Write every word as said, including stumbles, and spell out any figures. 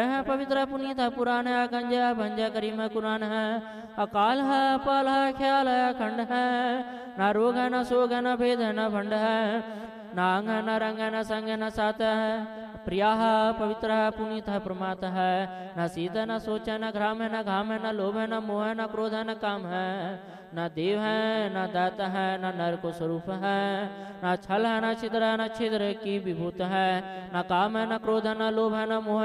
है पवित्र पुनीत पुराण है गंजा भंजा करीम कुरान है अकाल है अपाल है ख्याल है अखंड है न रोग है न सोग है न भेद है न भंड है न अंग है न रंग है न संग है न सात है प्रिया है पवित्र है पुनीत है प्रमात है न शीत है न सोच है न घ्राम है न घाम है न लोभ है न मोह है न क्रोध है न काम है न देव है न दाता है न नर को स्वरूप है न छल है न छिद्र है न छिद्र की विभूत है न काम है न क्रोध है न लोभ है न मोह